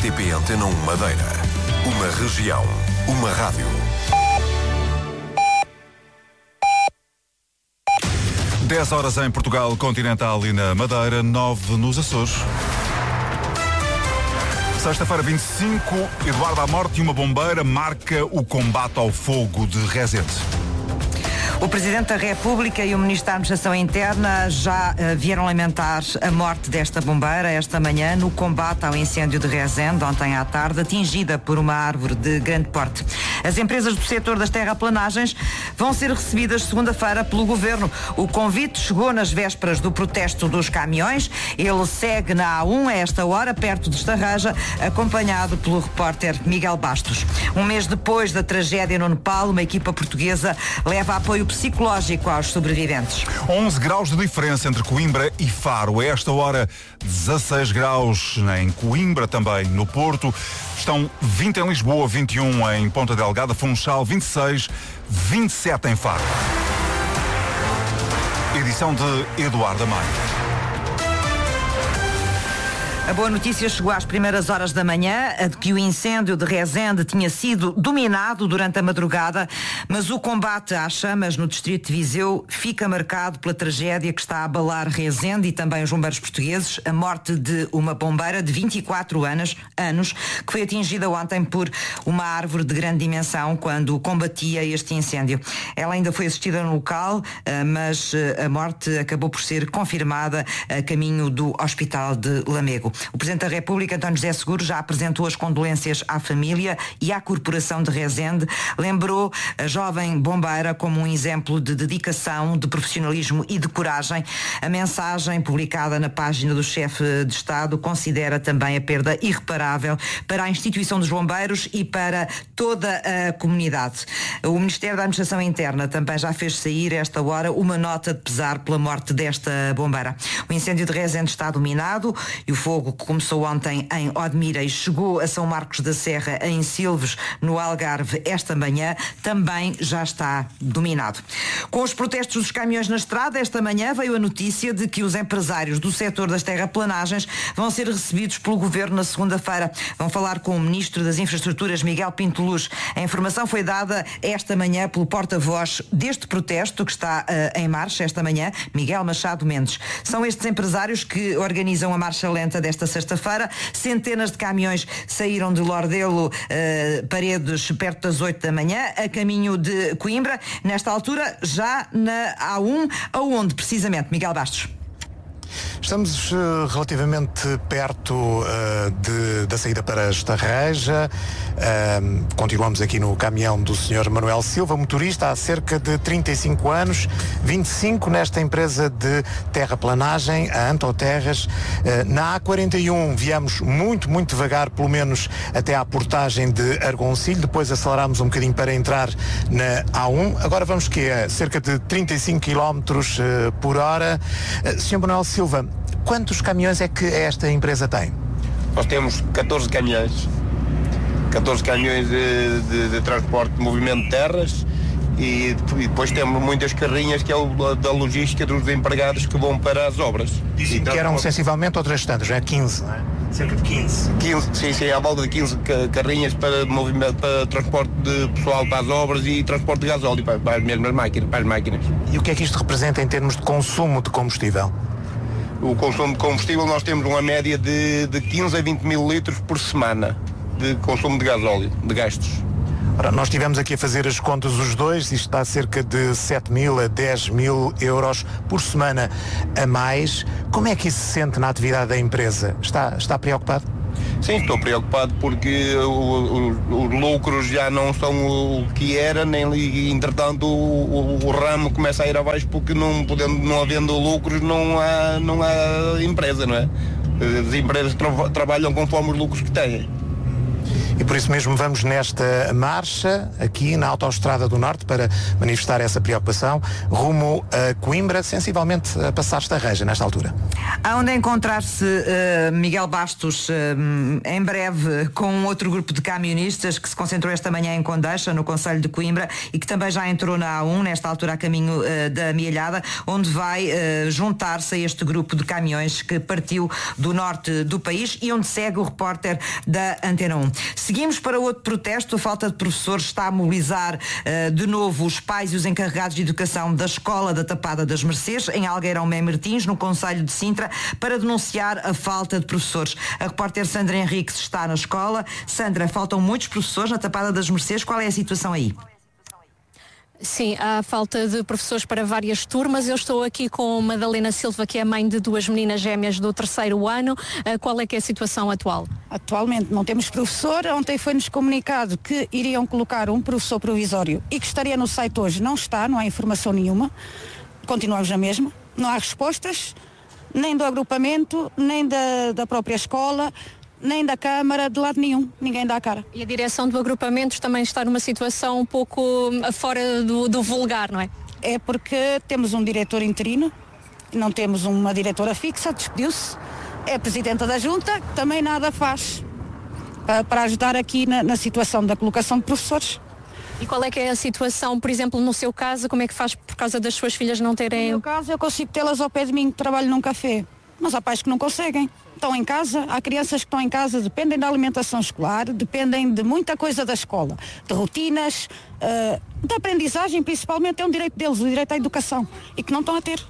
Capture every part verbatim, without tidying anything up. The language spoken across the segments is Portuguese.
R T P Antena um Madeira. Uma região, uma rádio. dez horas em Portugal Continental e na Madeira, nove nos Açores. Sexta-feira, vinte e cinco, Eduardo à morte e uma bombeira marca o combate ao fogo de Rezende. O Presidente da República e o Ministro da Administração Interna já uh, vieram lamentar a morte desta bombeira esta manhã no combate ao incêndio de Rezende, ontem à tarde, atingida por uma árvore de grande porte. As empresas do setor das terraplanagens vão ser recebidas segunda-feira pelo Governo. O convite chegou nas vésperas do protesto dos caminhões. Ele segue na A um a esta hora, perto de Estarreja, acompanhado pelo repórter Miguel Bastos. Um mês depois da tragédia no Nepal, uma equipa portuguesa leva apoio psicológico aos sobreviventes. onze graus de diferença entre Coimbra e Faro. A esta hora, dezasseis graus em Coimbra, também no Porto. Estão vinte em Lisboa, vinte e um em Ponta Delgada, Funchal, vinte e seis, vinte e sete em Faro. Edição de Eduardo Amaro. A boa notícia chegou às primeiras horas da manhã, a de que o incêndio de Rezende tinha sido dominado durante a madrugada, mas o combate às chamas no distrito de Viseu fica marcado pela tragédia que está a abalar Rezende e também os bombeiros portugueses, a morte de uma bombeira de vinte e quatro anos, anos que foi atingida ontem por uma árvore de grande dimensão quando combatia este incêndio. Ela ainda foi assistida no local, mas a morte acabou por ser confirmada a caminho do Hospital de Lamego. O Presidente da República, António José Seguro, já apresentou as condolências à família e à Corporação de Rezende. Lembrou a jovem bombeira como um exemplo de dedicação, de profissionalismo e de coragem. A mensagem publicada na página do chefe de Estado considera também a perda irreparável para a instituição dos bombeiros e para toda a comunidade. O Ministério da Administração Interna também já fez sair, a esta hora, uma nota de pesar pela morte desta bombeira. O incêndio de Rezende está dominado e o fogo que começou ontem em Odmira e chegou a São Marcos da Serra, em Silves, no Algarve, esta manhã, também já está dominado. Com os protestos dos caminhões na estrada, esta manhã veio a notícia de que os empresários do setor das terraplanagens vão ser recebidos pelo Governo na segunda-feira. Vão falar com o Ministro das Infraestruturas, Miguel Pinto Luz. A informação foi dada esta manhã pelo porta-voz deste protesto que está uh, em marcha esta manhã, Miguel Machado Mendes. São estes empresários que organizam a marcha lenta desta Esta sexta-feira. Centenas de caminhões saíram de Lordelo, uh, Paredes, perto das oito da manhã, a caminho de Coimbra. Nesta altura, já na A um, aonde precisamente, Miguel Bastos? Estamos uh, relativamente perto uh, de, da saída para Estarreja. Uh, continuamos aqui no caminhão do senhor Manuel Silva, motorista há cerca de trinta e cinco anos, vinte e cinco nesta empresa de terraplanagem, a Antoterras. Uh, na A quarenta e um viemos muito, muito devagar, pelo menos até à portagem de Argoncilho, depois acelerámos um bocadinho para entrar na A um. Agora vamos que é cerca de trinta e cinco quilómetros uh, por hora. Uh, senhor Manuel Silva, quantos caminhões é que esta empresa tem? Nós temos catorze caminhões, catorze caminhões de, de, de transporte de movimento de terras e, e depois temos muitas carrinhas que é o da logística dos empregados que vão para as obras. Disse que eram sensivelmente outras tantas, já é quinze, não é? Cerca de quinze. quinze, sim, sim, à volta de quinze carrinhas para, movimento, para transporte de pessoal para as obras e transporte de gasóleo para, para as mesmas máquinas, para as máquinas. E o que é que isto representa em termos de consumo de combustível? O consumo de combustível, nós temos uma média de, de quinze a vinte mil litros por semana de consumo de gasóleo, de gastos. Ora, nós estivemos aqui a fazer as contas os dois, isto está a cerca de sete mil a dez mil euros por semana a mais. Como é que isso se sente na atividade da empresa? Está, está preocupado? Sim, estou preocupado porque o, o, os lucros já não são o que era, nem entretanto o, o, o ramo começa a ir abaixo porque não, podendo, não havendo lucros não há, não há empresa, não é? As empresas tra- trabalham conforme os lucros que têm. e por isso mesmo vamos nesta marcha aqui na Autoestrada do Norte para manifestar essa preocupação rumo a Coimbra, sensivelmente a passar Estarreja nesta altura. Aonde encontrar-se uh, Miguel Bastos uh, em breve com outro grupo de camionistas que se concentrou esta manhã em Condeixa, no concelho de Coimbra, e que também já entrou na A um, nesta altura a caminho uh, da Amealhada, onde vai uh, juntar-se a este grupo de caminhões que partiu do norte do país e onde segue o repórter da Antena um. Seguimos para outro protesto. A falta de professores está a mobilizar uh, de novo os pais e os encarregados de educação da Escola da Tapada das Mercês, em Algueirão Mem Martins, no concelho de Sintra, para denunciar a falta de professores. A repórter Sandra Henriques está na escola. Sandra, faltam muitos professores na Tapada das Mercês. Qual é a situação aí? Sim, há falta de professores para várias turmas. Eu estou aqui com Madalena Silva, que é mãe de duas meninas gêmeas do terceiro ano. Qual é que é a situação atual? Atualmente não temos professor. Ontem foi-nos comunicado que iriam colocar um professor provisório e que estaria no site hoje. Não está, não há informação nenhuma. Continuamos na mesma. Não há respostas, nem do agrupamento, nem da, da própria escola, nem da Câmara, de lado nenhum. Ninguém dá a cara. E a direção do agrupamento também está numa situação um pouco fora do, do vulgar, não é? É porque temos um diretor interino, não temos uma diretora fixa, despediu-se. É a presidenta da Junta, que também nada faz para, para ajudar aqui na, na situação da colocação de professores. E qual é que é a situação, por exemplo, no seu caso, como é que faz por causa das suas filhas não terem... No meu caso, eu consigo tê-las ao pé de mim, que trabalho num café. Mas há pais que não conseguem. Estão em casa, há crianças que estão em casa, dependem da alimentação escolar, dependem de muita coisa da escola, de rotinas, uh, da aprendizagem, principalmente, é um direito deles, o direito à educação, e que não estão a ter.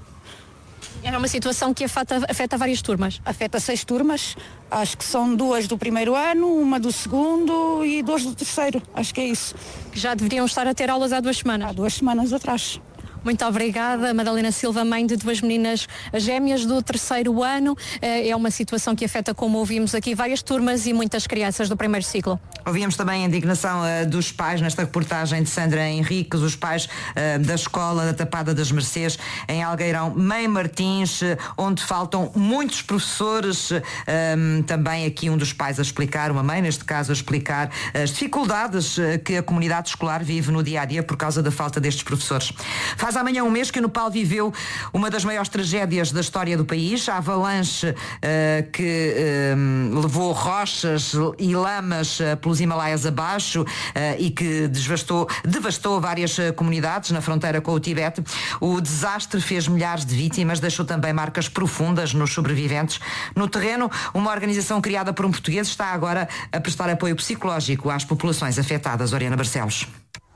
É uma situação que afeta, afeta várias turmas? Afeta seis turmas, acho que são duas do primeiro ano, uma do segundo e duas do terceiro, acho que é isso. Que já deveriam estar a ter aulas há duas semanas? Há duas semanas atrás. Muito obrigada, Madalena Silva, mãe de duas meninas gêmeas do terceiro ano. É uma situação que afeta, como ouvimos aqui, várias turmas e muitas crianças do primeiro ciclo. Ouvimos também a indignação uh, dos pais nesta reportagem de Sandra Henriques, os pais uh, da Escola da Tapada das Mercês, em Algueirão Mem Martins, uh, onde faltam muitos professores. Uh, um, também aqui um dos pais a explicar, uma mãe neste caso, a explicar as dificuldades uh, que a comunidade escolar vive no dia-a-dia por causa da falta destes professores. Faz amanhã um mês que o Nepal viveu uma das maiores tragédias da história do país, a avalanche uh, que uh, levou rochas e lamas uh, pelos Himalaias abaixo uh, e que devastou, devastou várias uh, comunidades na fronteira com o Tibete. O desastre fez milhares de vítimas, deixou também marcas profundas nos sobreviventes. No terreno, uma organização criada por um português está agora a prestar apoio psicológico às populações afetadas. Oriana Barcelos.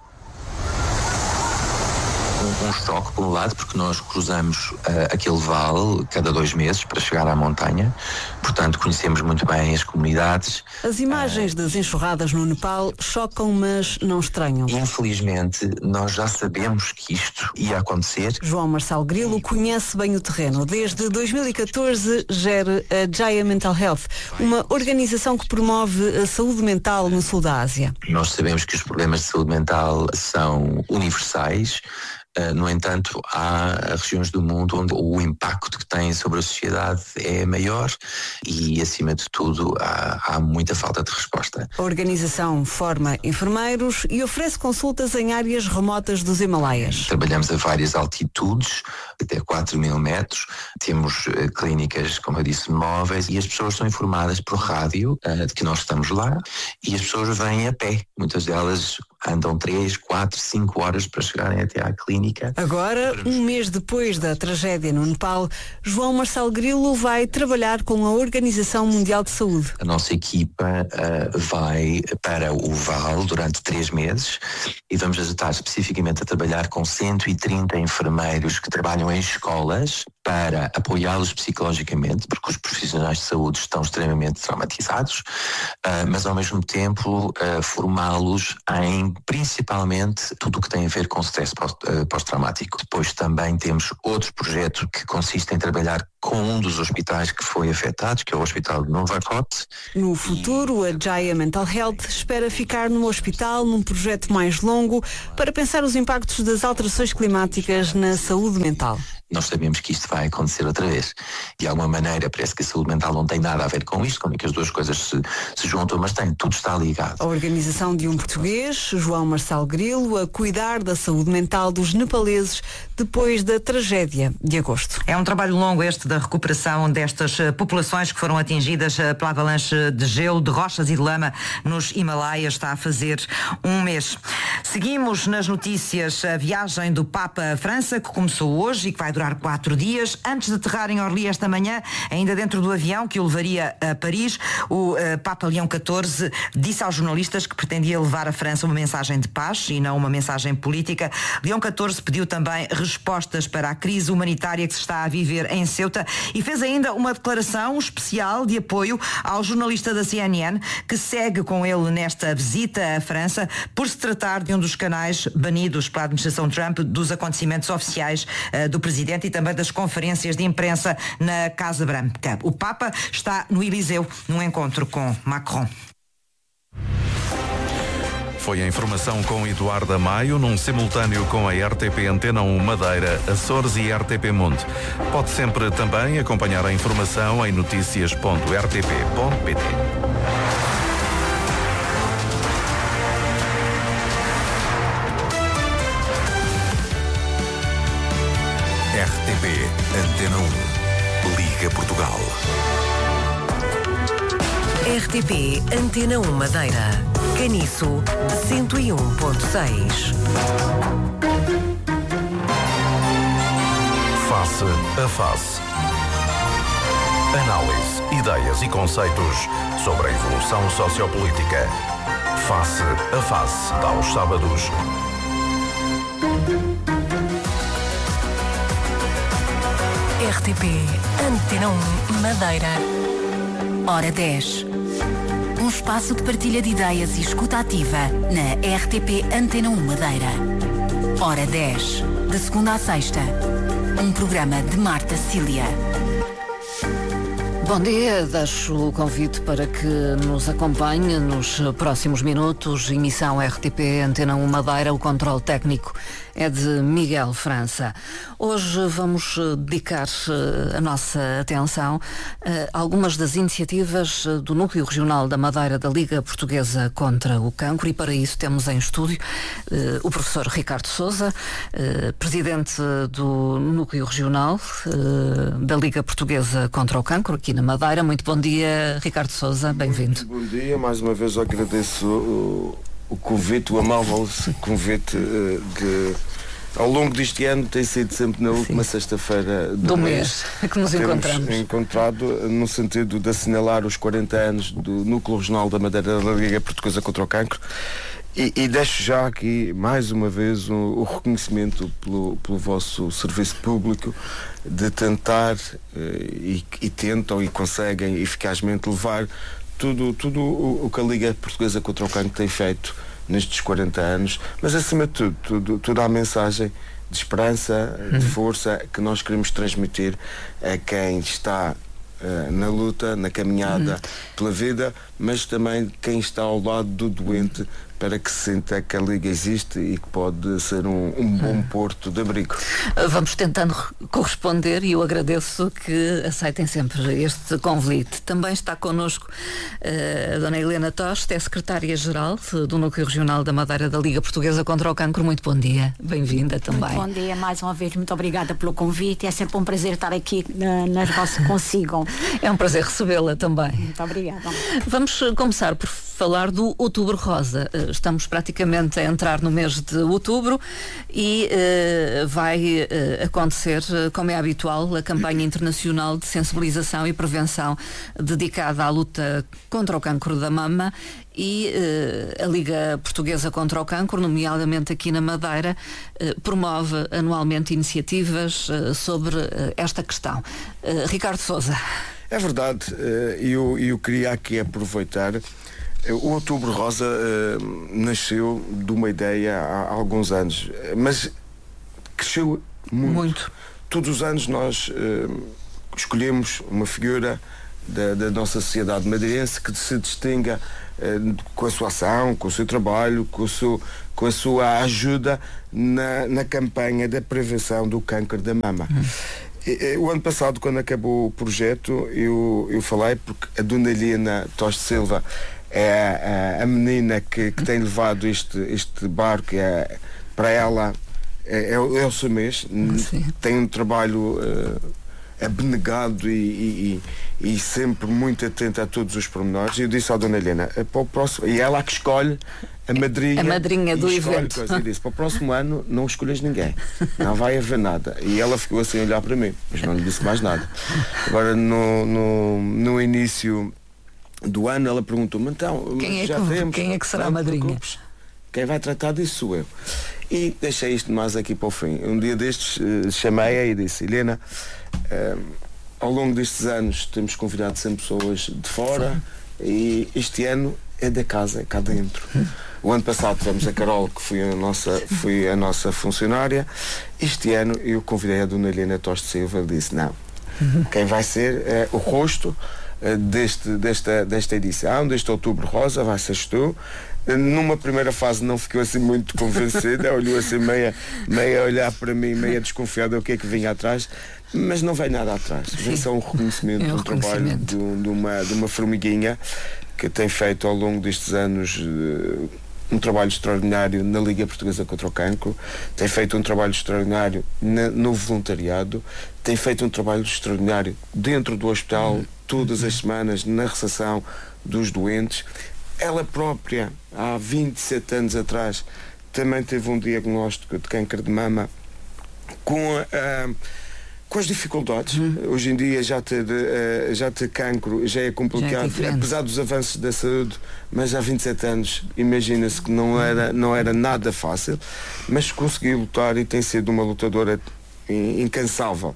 Um choque, por um lado, porque nós cruzamos uh, aquele vale cada dois meses para chegar à montanha, portanto conhecemos muito bem as comunidades. As imagens uh, das enxurradas no Nepal chocam, mas não estranham. Infelizmente, nós já sabemos que isto ia acontecer. João Marcelo Grilo conhece bem o terreno. Desde dois mil e catorze gera a Jaya Mental Health, uma organização que promove a saúde mental no sul da Ásia. Nós sabemos que os problemas de saúde mental são universais. Uh, no entanto, há regiões do mundo onde o impacto que tem sobre a sociedade é maior e, acima de tudo, há, há muita falta de resposta. A organização forma enfermeiros e oferece consultas em áreas remotas dos Himalaias. Trabalhamos a várias altitudes, até quatro mil metros. Temos uh, clínicas, como eu disse, móveis, e as pessoas são informadas por rádio uh, de que nós estamos lá, e as pessoas vêm a pé. Muitas delas andam três, quatro, cinco horas para chegarem até à clínica. Agora, um mês depois da tragédia no Nepal, João Marcelo Grilo vai trabalhar com a Organização Mundial de Saúde. A nossa equipa uh, vai para o Vale durante três meses e vamos estar especificamente a trabalhar com cento e trinta enfermeiros que trabalham em escolas para apoiá-los psicologicamente, porque os profissionais de saúde estão extremamente traumatizados, uh, mas ao mesmo tempo uh, formá-los em principalmente tudo o que tem a ver com stress pós-traumático. Depois também temos outro projeto que consiste em trabalhar com um dos hospitais que foi afetado, que é o Hospital de Novikot. No futuro, a Jaya Mental Health espera ficar no hospital num projeto mais longo para pensar os impactos das alterações climáticas na saúde mental. nós sabemos que isto vai acontecer outra vez. De alguma maneira parece que a saúde mental não tem nada a ver com isto, como é que as duas coisas se, se juntam, mas tem, tudo está ligado. A organização de um português, João Marçal Grilo, a cuidar da saúde mental dos nepaleses depois da tragédia de agosto. É um trabalho longo este da recuperação destas populações que foram atingidas pela avalanche de gelo, de rochas e de lama nos Himalaias. Está a fazer um mês. Seguimos nas notícias a viagem do Papa à França, que começou hoje e que vai durar quatro dias. Antes de aterrar em Orly esta manhã, ainda dentro do avião que o levaria a Paris, o uh, Papa Leão catorze disse aos jornalistas que pretendia levar à França uma mensagem de paz e não uma mensagem política. Leão catorze pediu também respostas para a crise humanitária que se está a viver em Ceuta e fez ainda uma declaração especial de apoio ao jornalista da C N N que segue com ele nesta visita à França por se tratar de um dos canais banidos pela administração Trump dos acontecimentos oficiais uh, do presidente e também das conferências de imprensa na Casa Branca. O Papa está no Eliseu num encontro com Macron. Foi a informação com Eduardo Amaio, num simultâneo com a R T P Antena um Madeira, Açores e R T P Mundo. Pode sempre também acompanhar a informação em notícias ponto r t p ponto p t. R T P Antena um. Liga Portugal. R T P Antena um Madeira. Caniço cento e um ponto seis. Face a face. Análise, ideias e conceitos sobre a evolução sociopolítica. Face a face, aos sábados. R T P Antena um Madeira. Hora dez. Um espaço de partilha de ideias e escuta ativa na R T P Antena um Madeira. Hora dez. De segunda a sexta. Um programa de Marta Cília. Bom dia, deixo o convite para que nos acompanhe nos próximos minutos. Emissão R T P Antena um Madeira, o controle técnico é de Miguel França. Hoje vamos dedicar a nossa atenção a algumas das iniciativas do Núcleo Regional da Madeira da Liga Portuguesa contra o Cancro e para isso temos em estúdio o professor Ricardo Sousa, presidente do Núcleo Regional da Liga Portuguesa contra o Cancro aqui na Madeira. Muito bom dia, Ricardo Sousa, bem-vindo. Bom dia, mais uma vez eu agradeço o, o convite, o amável convite de... Ao longo deste ano tem sido sempre na última sexta-feira do, do mês, mês que nos encontramos. encontrado no sentido de assinalar os quarenta anos do Núcleo Regional da Madeira da Liga Portuguesa contra o Cancro e, e deixo já aqui mais uma vez o, o reconhecimento pelo, pelo vosso serviço público de tentar e, e tentam e conseguem eficazmente levar tudo, tudo o, o que a Liga Portuguesa contra o Cancro tem feito nestes quarenta anos, mas acima de tudo, tudo toda a mensagem de esperança, de força que nós queremos transmitir a quem está uh, na luta, na caminhada uhum. pela vida, mas também quem está ao lado do doente para que se sinta que a Liga existe e que pode ser um, um bom hum. porto de abrigo. Vamos tentando corresponder e eu agradeço que aceitem sempre este convite. Também está connosco uh, a dona Helena Toste, é secretária-geral do Núcleo Regional da Madeira da Liga Portuguesa contra o Cancro. Muito bom dia, bem-vinda também. Muito bom dia, mais uma vez, muito obrigada pelo convite, é sempre um prazer estar aqui na, nas vossas consigam. É um prazer recebê-la também. Muito obrigada. Vamos começar por falar do Outubro Rosa. Estamos praticamente a entrar no mês de outubro e uh, vai uh, acontecer, como é habitual, a campanha internacional de sensibilização e prevenção dedicada à luta contra o cancro da mama e uh, a Liga Portuguesa contra o Cancro, nomeadamente aqui na Madeira, uh, promove anualmente iniciativas uh, sobre uh, esta questão. Uh, Ricardo Sousa. É verdade, e eu, eu queria aqui aproveitar. O Outubro Rosa uh, nasceu de uma ideia há, há alguns anos, mas cresceu muito. muito. Todos os anos nós uh, escolhemos uma figura da, da nossa sociedade madeirense que se distinga uh, com a sua ação, com o seu trabalho, com, o seu, com a sua ajuda na, na campanha da prevenção do câncer da mama. Hum. O ano passado, quando acabou o projeto, eu, eu falei, porque a Dona Helena Toste Silva é a, a menina que, que tem levado este, este barco, é, para ela é, é, o, é o seu mês, Sim. tem um trabalho uh, abnegado e, e, e sempre muito atenta a todos os pormenores. E eu disse à Dona Helena, para o próximo, e ela que escolhe a madrinha, a madrinha do evento. Coisa, e disse, para o próximo ano não escolhas ninguém, não vai haver nada. E ela ficou assim a olhar para mim, mas não lhe disse mais nada. Agora no, no, no início do ano ela perguntou-me, então, quem é já que, temos, quem é que será a madrinha? Quem vai tratar disso sou eu. E deixei isto mais aqui para o fim. Um dia destes uh, chamei-a e disse, Helena, uh, ao longo destes anos temos convidado sempre pessoas de fora. Sim. E este ano é da casa, é cá dentro. O ano passado tivemos a Carol, que foi a nossa, foi a nossa funcionária. Este ano eu convidei a Dona Helena Toste Silva e disse, não, quem vai ser é o rosto uh, deste, desta, desta edição, deste Outubro Rosa, vai ser tu. Numa primeira fase não ficou assim muito convencida, olhou assim meia, meia a olhar para mim, meia desconfiada o que é que vinha atrás, mas não vem nada atrás, vem só um reconhecimento, é um, um trabalho de, de, uma, de uma formiguinha que tem feito ao longo destes anos uh, um trabalho extraordinário na Liga Portuguesa contra o Cancro, tem feito um trabalho extraordinário na, no voluntariado, tem feito um trabalho extraordinário dentro do hospital, uhum. todas as semanas, na recepção dos doentes. Ela própria, há vinte e sete anos atrás, também teve um diagnóstico de câncer de mama com, uh, com as dificuldades. Uhum. Hoje em dia já ter, uh, já ter cancro já é complicado, já é apesar dos avanços da saúde, mas há vinte e sete anos, imagina-se que não era, não era nada fácil, mas conseguiu lutar e tem sido uma lutadora incansável.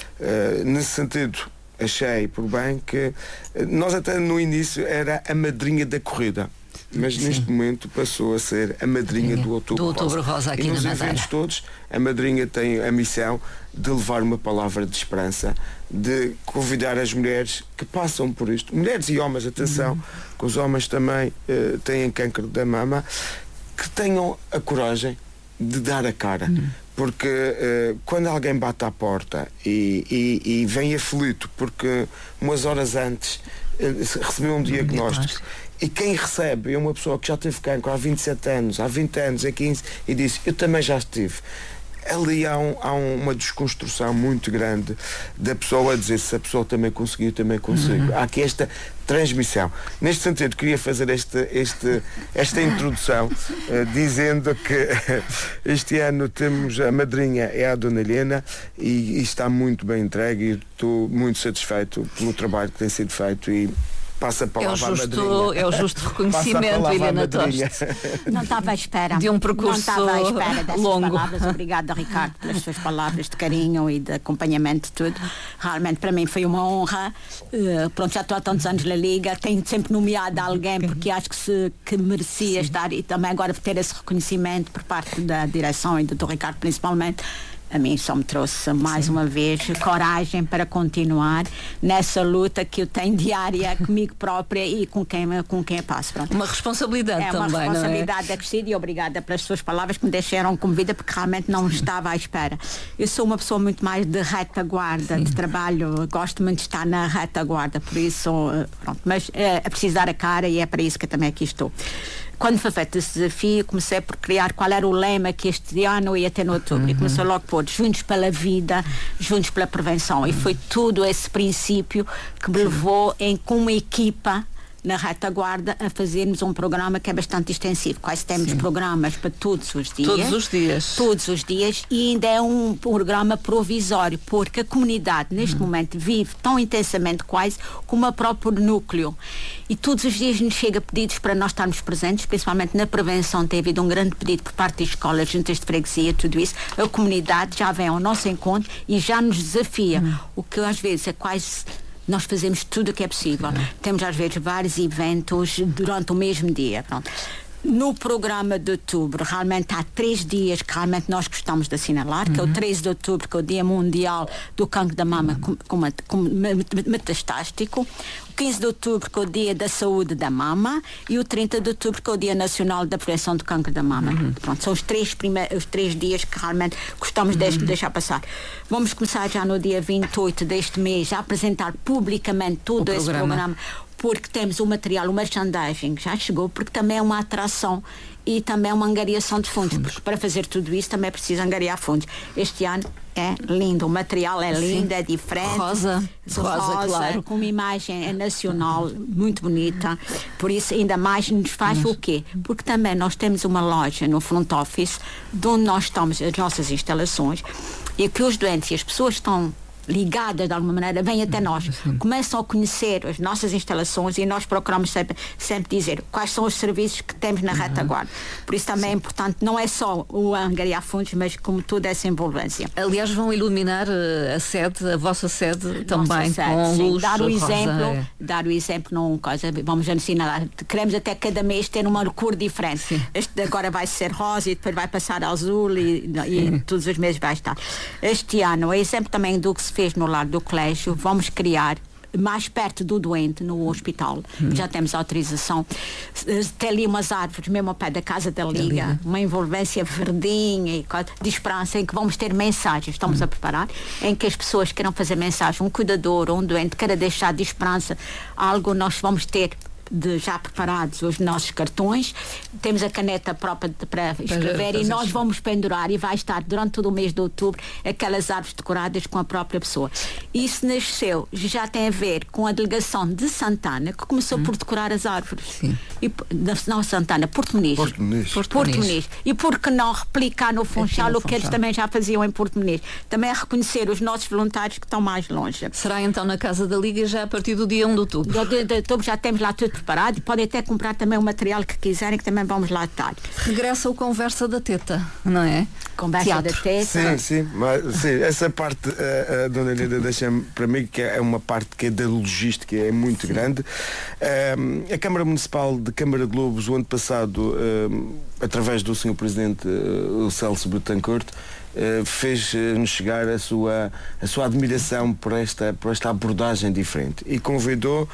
Uh, nesse sentido, achei por bem que nós até no início era a madrinha da corrida, mas Sim. neste momento passou a ser a madrinha do Outubro, do Outubro Rosa. Rosa aqui e nos na eventos todos a madrinha tem a missão de levar uma palavra de esperança, de convidar as mulheres que passam por isto, mulheres e homens, atenção, uhum. que os homens também uh, têm câncer da mama, que tenham a coragem de dar a cara. Uhum. Porque uh, quando alguém bate à porta e, e, e vem aflito porque umas horas antes uh, recebeu um diagnóstico, e quem recebe é uma pessoa que já teve cancro há vinte e sete anos, há vinte anos, há quinze, e disse, eu também já estive. Ali há, um, há uma desconstrução muito grande da pessoa a dizer, se a pessoa também conseguiu, também consigo. Uhum. Há aqui esta transmissão. Neste sentido, queria fazer este, este, esta introdução uh, dizendo que este ano temos a madrinha, é a Dona Helena, e, e está muito bem entregue, e estou muito satisfeito pelo trabalho que tem sido feito, e passa a palavra é o justo, à madrinha. É o justo reconhecimento, Helena Toste. Não estava à espera. De um percurso Não estava à espera dessas longo. palavras. Obrigada, Ricardo, pelas suas palavras de carinho e de acompanhamento de tudo. Realmente para mim foi uma honra. Uh, pronto, já estou há tantos anos na Liga, tenho sempre nomeado alguém porque acho que, se, que merecia Sim. estar, e também agora ter esse reconhecimento por parte da direção e do doutor Ricardo principalmente. A mim só me trouxe mais Sim. uma vez coragem para continuar nessa luta que eu tenho diária comigo própria e com quem, com quem eu passo. Pronto. Uma responsabilidade é também, uma responsabilidade não é? acrescida, e obrigada pelas suas palavras que me deixaram comovida, porque realmente não estava à espera. Eu sou uma pessoa muito mais de retaguarda, Sim. de trabalho, gosto muito de estar na retaguarda, por isso, pronto, mas é, é preciso dar a cara, e é para isso que eu também aqui estou. Quando foi feito esse desafio, comecei por criar qual era o lema que este ano ia ter no outubro. Uhum. E comecei logo por juntos pela vida, juntos pela prevenção. Uhum. E foi tudo esse princípio que me levou em, com uma equipa na retaguarda, a fazermos um programa que é bastante extensivo. Quase temos Sim. programas para todos os dias. Todos os dias. Todos os dias. E ainda é um programa provisório, porque a comunidade neste hum. momento vive tão intensamente quase como o próprio núcleo. E todos os dias nos chega pedidos para nós estarmos presentes, principalmente na prevenção. Tem havido um grande pedido por parte das escolas, juntas de freguesia, tudo isso. A comunidade já vem ao nosso encontro e já nos desafia. Hum. O que às vezes é quase... Nós fazemos tudo o que é possível. Sim. Temos às vezes vários eventos durante o mesmo dia. Pronto. No programa de outubro, realmente há três dias que realmente nós gostamos de assinalar, uhum. que é o treze de outubro, que é o Dia Mundial do Cancro da Mama com, com, com metastástico, o quinze de outubro, que é o Dia da Saúde da Mama, e o trinta de outubro, que é o Dia Nacional da Prevenção do Cancro da Mama. Uhum. Pronto, são os três, primeiros, os três dias que realmente gostamos uhum. de deixar passar. Vamos começar já no dia vinte e oito deste mês a apresentar publicamente todo o esse programa. programa porque temos o material, o merchandising já chegou, porque também é uma atração e também é uma angariação de fundos, fundos. Porque para fazer tudo isso também é preciso angariar fundos. Este ano é lindo, o material é lindo, Sim. é diferente. Rosa, rosa, rosa claro. Com uma imagem é nacional, muito bonita, por isso ainda mais nos faz Mas... o quê? Porque também nós temos uma loja no front office, de onde nós estamos as nossas instalações, e que os doentes e as pessoas estão ligadas de alguma maneira, vêm até nós, Sim. começam a conhecer as nossas instalações e nós procuramos sempre, sempre dizer quais são os serviços que temos na uhum. retaguarda. Por isso também Sim. é importante, não é só o angariar fundos, mas como toda essa envolvência. Aliás, vão iluminar uh, a sede, a vossa sede Nossa também, sede, com sim. luz. Dar o rosa, exemplo, é. dar o exemplo num coisa, vamos ensinar, queremos até cada mês ter uma cor diferente. Sim. Este agora vai ser rosa e depois vai passar a azul e, e todos os meses vai estar. Este ano, é exemplo também do que se fez no lado do colégio, vamos criar mais perto do doente no hospital, hum. já temos autorização, tem ali umas árvores mesmo ao pé da casa da Liga, Liga. uma envolvência verdinha e de esperança, em que vamos ter mensagens, estamos hum. a preparar, em que as pessoas queiram fazer mensagem, um cuidador ou um doente queira deixar de esperança algo, nós vamos ter de já preparados os nossos cartões, temos a caneta própria de, para escrever, e nós vamos pendurar, e vai estar durante todo o mês de outubro aquelas árvores decoradas com a própria pessoa. Isso nasceu, já tem a ver com a delegação de Santana, que começou hum. por decorar as árvores. Sim. E, não Santana, Porto Muniz. Porto Muniz. Porto, Porto Muniz. E por que não replicar no Funchal o que Funchal. Eles também já faziam em Porto Muniz? Também a reconhecer os nossos voluntários que estão mais longe. Será então na Casa da Liga já a partir do dia um de outubro? Do dia de outubro já temos lá tudo preparado, e podem até comprar também o material que quiserem, que também vamos lá estar. Regressa o Conversa da Teta, não é? Conversa Teatro. da Teta. Sim, sim, mas, sim essa parte, a, a Dona Lida deixa-me para mim que é uma parte que é da logística, é muito sim. grande. Um, a Câmara Municipal de Câmara de Lobos, o ano passado, um, através do senhor Presidente, uh, o Celso Betancourt, Uh, fez-nos uh, chegar a sua, a sua admiração por esta, por esta abordagem diferente e convidou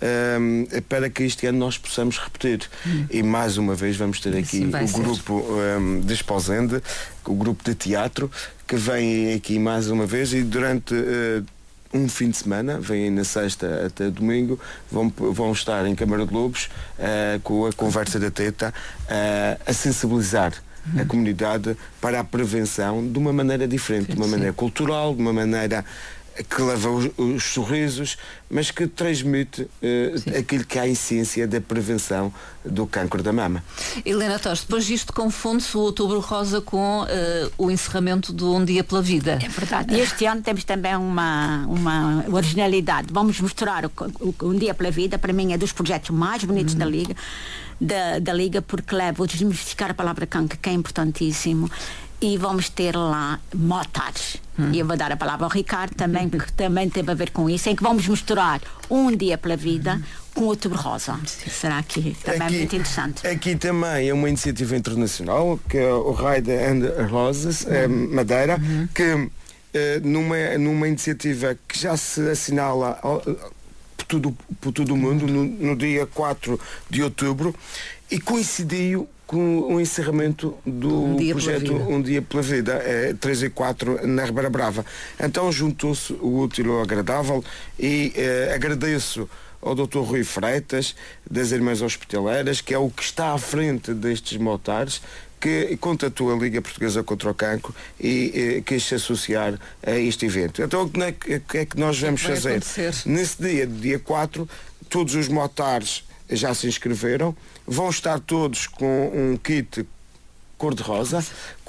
uh, para que este ano nós possamos repetir. Hum. E mais uma vez vamos ter aqui o ser. grupo um, de Esposende, o grupo de teatro, que vem aqui mais uma vez, e durante uh, um fim de semana, vêm na sexta até domingo, vão, vão estar em Câmara de Lobos uh, com a Conversa da Teta uh, a sensibilizar a comunidade para a prevenção de uma maneira diferente, de uma maneira cultural, de uma maneira que leva os, os sorrisos, mas que transmite uh, aquilo que é a essência da prevenção do cancro da mama. Helena Toste, depois disto confunde-se o Outubro Rosa com uh, o encerramento do Um Dia pela Vida. É verdade. E este ano temos também uma, uma originalidade. Vamos mostrar o, o Um Dia pela Vida, para mim é dos projetos mais bonitos uhum. da Liga, da, da Liga, porque leva a desmistificar a palavra cancro, que é importantíssimo. E vamos ter lá motares. Hum. E eu vou dar a palavra ao Ricardo também, porque também teve a ver com isso, em que vamos misturar Um Dia pela Vida hum. com Outubro Rosa. Será que também aqui, é muito interessante. Aqui também é uma iniciativa internacional, que é o Ride and Roses, hum. é Madeira, hum. que é, numa, numa iniciativa que já se assinala ao, por, tudo, por todo o mundo, no, no dia quatro de outubro, e coincidiu com o encerramento do um projeto Um Dia pela Vida, é, três e quatro na Ribeira Brava. Então juntou-se o útil ao agradável, e é, agradeço ao doutor Rui Freitas, das Irmãs Hospitaleiras, que é o que está à frente destes motares, que contatou a Liga Portuguesa contra o Cancro e eh, quis se associar a este evento. Então o que é que, é que nós vamos que fazer? Acontecer? Nesse dia, dia quatro, todos os motares já se inscreveram, vão estar todos com um kit cor-de-rosa,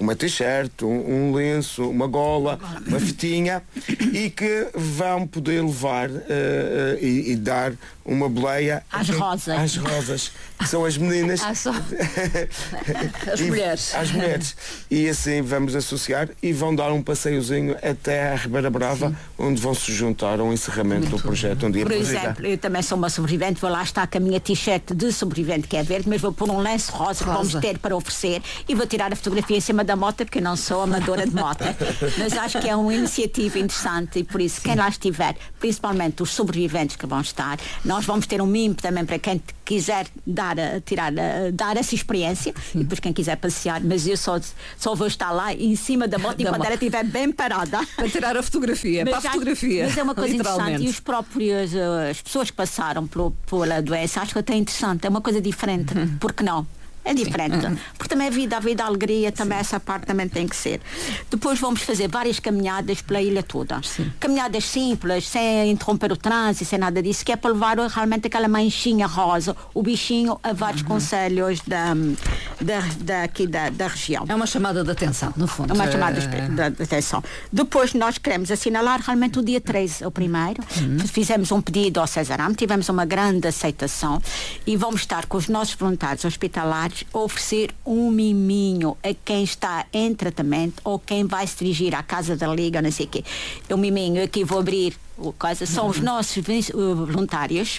uma t-shirt, um, um lenço, uma gola, uma fitinha, e que vão poder levar uh, uh, e, e dar uma boleia às rosas. Às rosas, que são as meninas. Ah, só. As e, mulheres. Às mulheres. E assim vamos associar e vão dar um passeiozinho até à Ribeira Brava, sim, onde vão se juntar ao encerramento muito do projeto. Um dia por exemplo, eu também sou uma sobrevivente, vou lá estar com a minha t-shirt de sobrevivente, que é verde, mas vou pôr um lenço rosa, rosa que vamos ter para oferecer, e vou tirar a fotografia em cima da moto, porque eu não sou amadora de moto. Mas acho que é uma iniciativa interessante, e por isso, sim, quem lá estiver, principalmente os sobreviventes que vão estar, nós vamos ter um mimo também para quem quiser dar, tirar, dar essa experiência, sim, e depois quem quiser passear, mas eu só, só vou estar lá em cima da moto enquanto ela estiver bem parada. Para tirar a fotografia, mas para a fotografia. Mas é uma coisa interessante, e os próprios, as pessoas que passaram pelo, pela doença, acho que até é interessante, é uma coisa diferente, uhum, porque não? É diferente, sim, porque também a vida, a vida, a alegria, também, sim, essa parte também tem que ser. Depois vamos fazer várias caminhadas pela ilha toda, sim, caminhadas simples, sem interromper o trânsito, sem nada disso, que é para levar realmente aquela manchinha rosa, o bichinho, a vários, uhum, concelhos da, da, da, aqui da, da região. É uma chamada de atenção, no fundo. É uma chamada é... de, de atenção. Depois nós queremos assinalar realmente o dia treze, o primeiro, uhum, fizemos um pedido ao Cesarame, tivemos uma grande aceitação, e vamos estar com os nossos voluntários hospitalares oferecer um miminho a quem está em tratamento ou quem vai se dirigir à casa da Liga, não sei o quê. O miminho aqui vou abrir o coisa, são os nossos voluntários,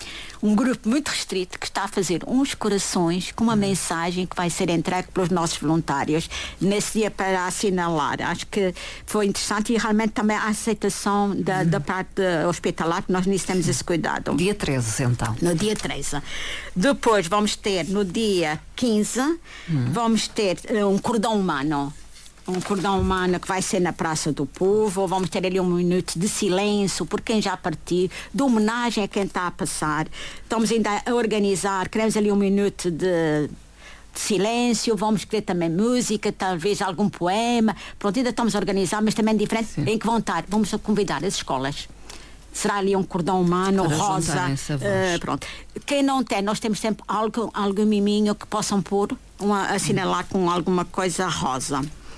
um grupo muito restrito que está a fazer uns corações com uma mensagem que vai ser entregue pelos nossos voluntários nesse dia para assinalar. Acho que foi interessante, e realmente também a aceitação da, uhum, da parte hospitalar, que nós nisso temos esse cuidado. Dia treze, então. No dia treze. Depois vamos ter no dia quinze, uhum, vamos ter uh, um cordão humano. Um cordão humano que vai ser na Praça do Povo, vamos ter ali um minuto de silêncio por quem já partiu, de homenagem a quem está a passar. Estamos ainda a organizar, queremos ali um minuto de, de silêncio, vamos querer também música, talvez algum poema, pronto, ainda estamos a organizar, mas também diferente, sim, em que vão estar, vamos convidar as escolas. Será ali um cordão humano, para rosa, uh, pronto. Quem não tem, nós temos sempre algo, algum miminho que possam pôr, uma, assinalar com alguma coisa rosa.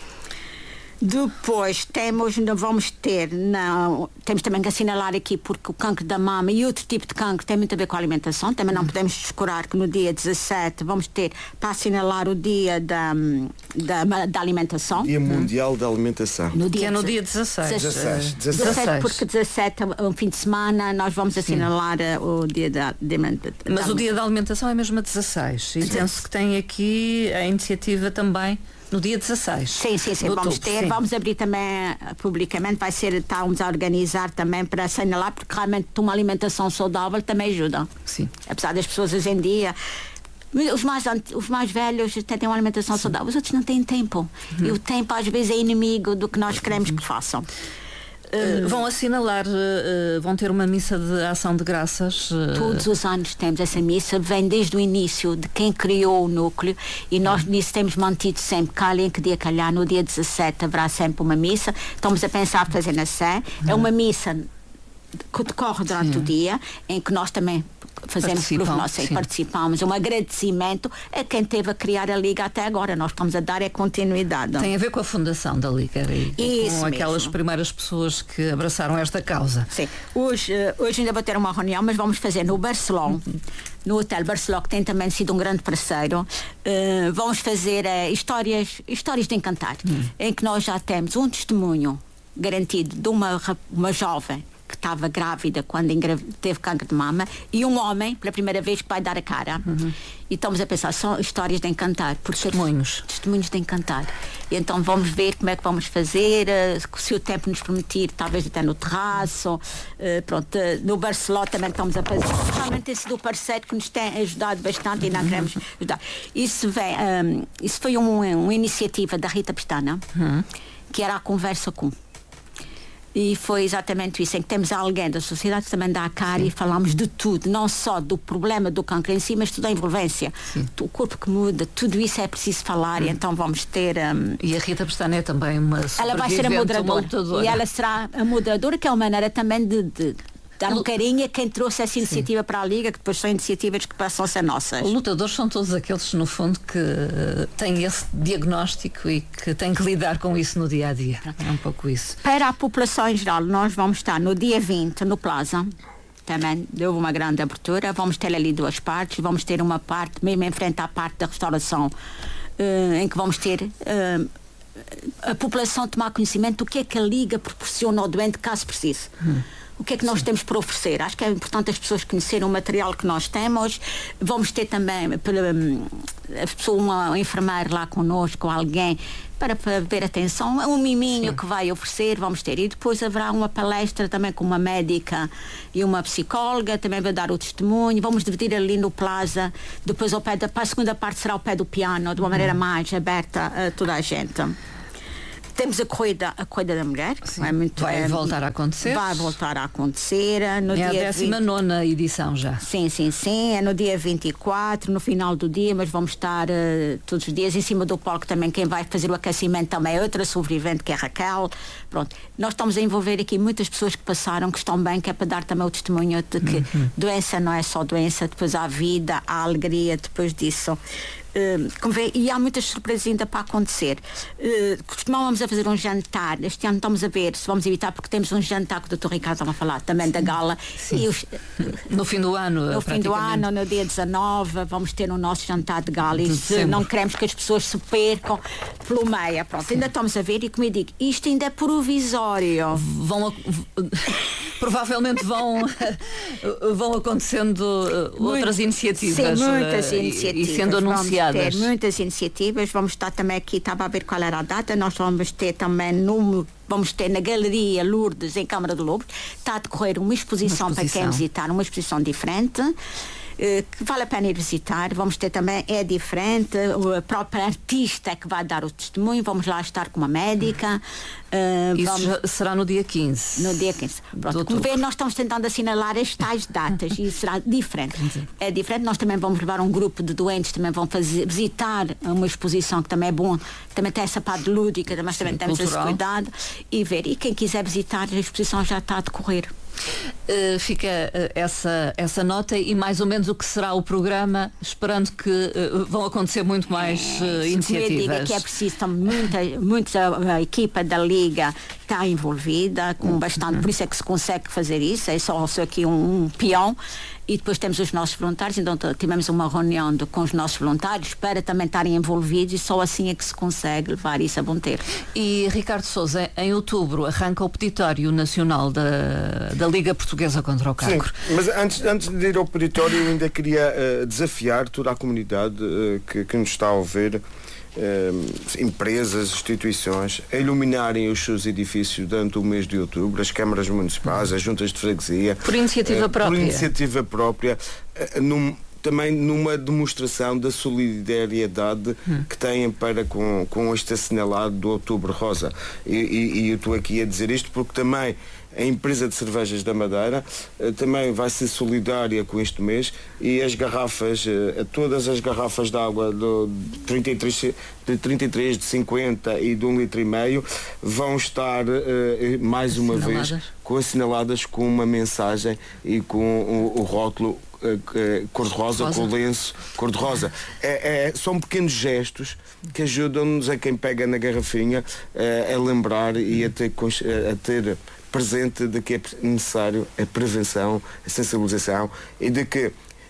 Depois temos, vamos ter, não, temos também que assinalar aqui, porque o cancro da mama e outro tipo de cancro tem muito a ver com a alimentação, também não podemos descurar que no dia dezassete vamos ter para assinalar o dia da, da, da alimentação. Dia Mundial da Alimentação. No dia, que é no dia dezasseis. dezasseis. dezasseis. dezasseis, porque dezassete é um fim de semana, nós vamos assinalar, sim, o dia da, da, da Mas da, o dia da alimentação é mesmo a dezasseis. E penso que tem aqui a iniciativa também no dia dezasseis. Sim, sim, sim. Vamos ter, sim, vamos abrir também publicamente, vai ser, estamos a organizar também para assinalar, porque realmente uma alimentação saudável também ajuda. Sim. Apesar das pessoas hoje em dia, os mais, os mais velhos até têm uma alimentação, sim, saudável, os outros não têm tempo. Uhum. E o tempo às vezes é inimigo do que nós queremos, uhum, que façam. Uh, vão assinalar, uh, vão ter uma missa de ação de graças. Uh... Todos os anos temos essa missa, vem desde o início de quem criou o núcleo, e nós nisso temos mantido sempre, calhem que dia calhar, no dia dezassete haverá sempre uma missa. Estamos a pensar fazer na Sé, é uma missa que decorre durante, sim, o dia, em que nós também fazemos pelos nossos e participamos, um agradecimento a quem teve a criar a Liga até agora. Nós estamos a dar é continuidade. Tem a ver com a fundação da Liga e Isso com aquelas mesmo. primeiras pessoas que abraçaram esta causa. Sim. Hoje, hoje ainda vou ter uma reunião, mas vamos fazer no Barcelona, uhum, no Hotel Barcelona, que tem também sido um grande parceiro. Uh, vamos fazer uh, histórias, histórias de encantar, uhum, em que nós já temos um testemunho garantido de uma, uma jovem que estava grávida quando teve câncer de mama, e um homem, pela primeira vez, que vai dar a cara. Uhum. E estamos a pensar, são histórias de encantar. Testemunhos. Testemunhos de encantar. E então vamos ver como é que vamos fazer, uh, se o tempo nos permitir, talvez até no terraço. Uh, pronto, uh, no Barcelona também estamos a fazer. Realmente tem sido o parceiro que nos tem ajudado bastante, e nós queremos ajudar. Isso, vem, um, isso foi um, uma iniciativa da Rita Pestana, uhum, que era a Conversa Com. E foi exatamente isso, em que temos alguém da sociedade que também dá a cara, sim, e falamos de tudo, não só do problema do cancro em si, mas toda a envolvência. Sim. O corpo que muda, tudo isso é preciso falar, hum. e então vamos ter... Um... E a Rita Pestana é também uma Ela vai ser a moderadora. E ela será a moderadora, que é uma maneira também de, de dar um carinho a quem trouxe essa iniciativa Sim. para a Liga, que depois são iniciativas que passam a ser nossas. Lutadores são todos aqueles, no fundo, que têm esse diagnóstico e que têm que lidar com isso no dia a dia. É um pouco isso. Para a população em geral, nós vamos estar no dia vinte no Plaza. Também deu uma grande abertura. Vamos ter ali duas partes. Vamos ter uma parte, mesmo em frente à parte da restauração, uh, em que vamos ter uh, a população tomar conhecimento do que é que a Liga proporciona ao doente caso precise. Hum. O que é que nós Sim. temos para oferecer? Acho que é importante as pessoas conhecerem o material que nós temos. Vamos ter também a pessoa, uma enfermeira lá connosco, alguém para, para ver atenção, um miminho Sim. que vai oferecer, vamos ter. E depois haverá uma palestra também com uma médica e uma psicóloga, também vai dar o testemunho. Vamos dividir ali no Plaza, depois ao pé da, para a segunda parte será ao pé do piano, de uma maneira mais aberta a toda a gente. Temos a corrida, a corrida da mulher, que é muito, vai é, voltar a acontecer. Vai voltar a acontecer. No é dia a décima nona edição já. Sim, sim, sim. É no dia vinte e quatro, no final do dia, mas vamos estar uh, todos os dias em cima do palco também. Quem vai fazer o aquecimento também é outra sobrevivente, que é a Raquel. Pronto. Nós estamos a envolver aqui muitas pessoas que passaram, que estão bem, que é para dar também o testemunho de que uhum. doença não é só doença, depois há vida, há alegria depois disso. Uh, como vê, e há muitas surpresas ainda para acontecer. Uh, costumávamos a fazer um jantar, este ano estamos a ver se vamos evitar, porque temos um jantar que o doutor Ricardo estava a falar também Sim. da gala. E os, no fim do ano, no fim do ano, no dia dezanove, vamos ter o nosso jantar de gala e se não queremos que as pessoas se percam pelo meio. Pronto, ainda estamos a ver e, como eu digo, isto ainda é provisório. Vão a, provavelmente vão, vão acontecendo outras iniciativas. Sim, muitas iniciativas. E sendo anunciadas. Vamos ter muitas iniciativas, vamos estar também aqui, estava a ver qual era a data, nós vamos ter também no, vamos ter na Galeria Lourdes, em Câmara de Lobos, está a decorrer uma exposição, uma exposição para quem visitar, uma exposição diferente, que vale a pena ir visitar. Vamos ter também, é diferente, a própria artista que vai dar o testemunho, vamos lá estar com uma médica. Uh, Isso vamos... será no dia quinze. No dia quinze. Pronto, como vê, nós estamos tentando assinalar as tais datas e será diferente. É diferente, nós também vamos levar um grupo de doentes, também vão fazer, visitar uma exposição que também é bom, também tem essa parte lúdica, mas também Sim, temos cultural. Esse cuidado e ver. E quem quiser visitar, a exposição já está a decorrer. Uh, fica uh, essa, essa nota e mais ou menos o que será o programa, esperando que uh, vão acontecer muito mais uh, é, iniciativas. Eu digo que é preciso, muita, muita a, a equipa da Liga está envolvida com bastante, por isso é que se consegue fazer isso, é só, só aqui um, um peão. E depois temos os nossos voluntários, então tivemos uma reunião de, com os nossos voluntários para também estarem envolvidos e só assim é que se consegue levar isso a bom termo. E Ricardo Sousa, em outubro arranca o petitório nacional da, da Liga Portuguesa contra o Cancro. Sim, mas antes, antes de ir ao petitório eu ainda queria uh, desafiar toda a comunidade uh, que, que nos está a ouvir, Uh, empresas, instituições, a iluminarem os seus edifícios durante o mês de outubro, as câmaras municipais, as juntas de freguesia. Por iniciativa uh, própria. Por iniciativa própria, uh, num, também numa demonstração da solidariedade hum. que têm para com, com este assinalado do Outubro Rosa. E, e, e eu estou aqui a dizer isto porque também a empresa de cervejas da Madeira uh, também vai ser solidária com este mês e as garrafas, uh, todas as garrafas de água do trinta e três, de trinta e três, de cinquenta e de um litro e meio vão estar uh, mais uma vez com assinaladas com uma mensagem e com o, o rótulo uh, uh, cor-de-rosa, com o lenço cor-de-rosa. É, é, são pequenos gestos que ajudam-nos a quem pega na garrafinha uh, a lembrar e a ter, a ter presente de que é necessário a prevenção, a sensibilização e de que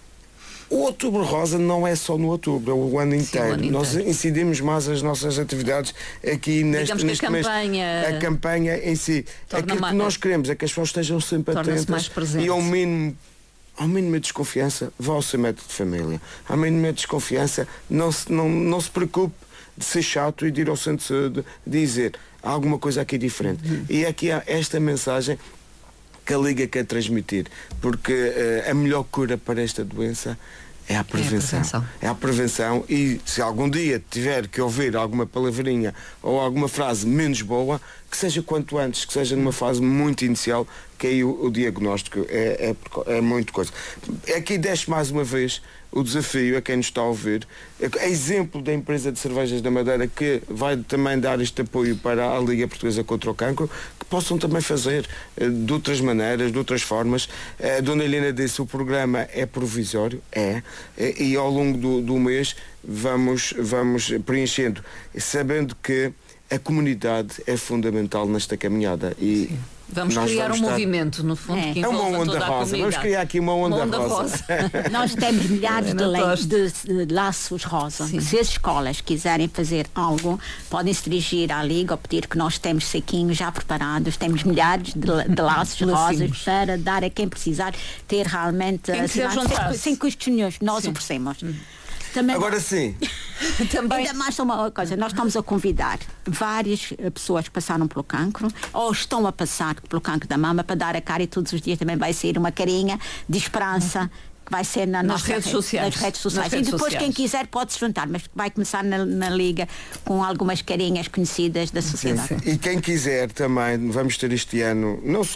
o Outubro Rosa não é só no outubro, é o ano inteiro. Sim, o ano Nós inteiro. incidimos mais as nossas atividades aqui neste, neste a mês. Campanha a campanha em si. Aquilo que nós queremos é que as pessoas estejam sempre atentas e ao mínimo, ao mínimo de desconfiança, vá ao seu médico de família. Ao mínimo de desconfiança, não se, não, não se preocupe de ser chato e de ir ao centro de saúde dizer há alguma coisa aqui diferente. Uhum. E aqui há esta mensagem que a Liga quer transmitir, porque uh, a melhor cura para esta doença é a prevenção. É a prevenção. É a prevenção e se algum dia tiver que ouvir alguma palavrinha ou alguma frase menos boa, que seja quanto antes, que seja numa fase muito inicial, que aí o, o diagnóstico é, é, é muito coisa. Aqui deixo mais uma vez o desafio a quem nos está a ouvir, é exemplo da empresa de cervejas da Madeira que vai também dar este apoio para a Liga Portuguesa contra o Cancro, que possam também fazer uh, de outras maneiras, de outras formas. A Dona Helena disse, o programa é provisório, é, e ao longo do, do mês vamos, vamos preenchendo, sabendo que a comunidade é fundamental nesta caminhada. E Sim. Vamos criar um estar... movimento, no fundo, é. que é uma onda rosa. Vamos criar aqui uma onda, uma onda rosa. rosa. Nós temos milhares de, leis, de, de laços rosa. Sim. Se as escolas quiserem fazer algo, podem se dirigir à Liga ou pedir que nós temos sequinhos já preparados. Temos milhares de, de laços rosas para dar a quem precisar ter realmente sem, sem custos nenhum. Nós Sim. oferecemos. Hum. Também Agora sim. Também. Ainda mais uma coisa, nós estamos a convidar várias pessoas que passaram pelo cancro ou estão a passar pelo cancro da mama para dar a cara, e todos os dias também vai sair uma carinha de esperança que vai ser na nas, nossa redes, sociais. nas redes sociais. Nas redes e depois sociais. Quem quiser pode se juntar, mas vai começar na, na Liga com algumas carinhas conhecidas da sociedade. Sim, sim. E quem quiser também, vamos ter este ano, não só